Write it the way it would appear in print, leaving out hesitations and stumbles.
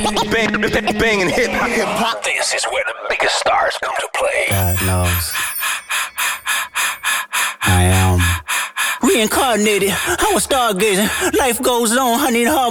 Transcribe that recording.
Banging hip hop. This is where the biggest stars come to play. God knows. I am reincarnated. I was stargazing. Life goes on. I need harmony.